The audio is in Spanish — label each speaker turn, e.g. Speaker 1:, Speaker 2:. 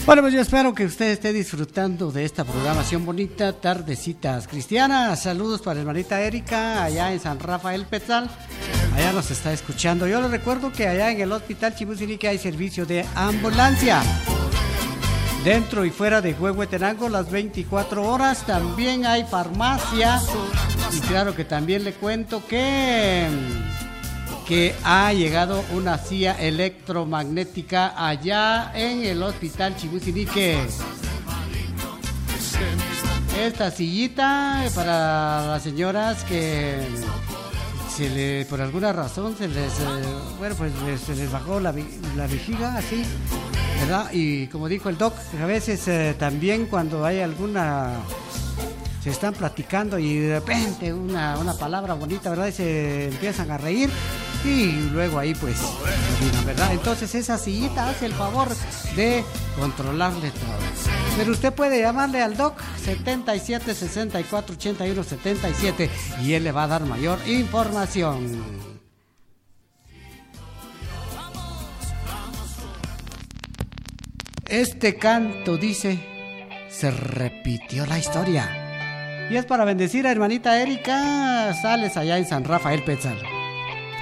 Speaker 1: Bueno, pues yo espero que usted esté disfrutando de esta programación bonita, Tardecitas Cristianas. Saludos para hermanita Erika, allá en San Rafael Petzal. Allá nos está escuchando. Yo les recuerdo que allá en el Hospital Chimusirique hay servicio de ambulancia. Dentro y fuera de Huehuetenango las 24 horas. También hay farmacia. Y claro que también le cuento que ha llegado una silla electromagnética allá en el Hospital Chimusirique. Esta sillita para las señoras que por alguna razón se les bajó la vejiga, así, ¿verdad? Y como dijo el doc, a veces también cuando hay se están platicando y de repente una palabra bonita, ¿verdad? Y se empiezan a reír y luego ahí pues terminan, ¿verdad? Entonces esa sillita hace el favor de controlarle todo. Pero usted puede llamarle al doc 77 64 81 77 y él le va a dar mayor información. Este canto dice: se repitió la historia. Y es para bendecir a hermanita Erika Sales allá en San Rafael Petzal.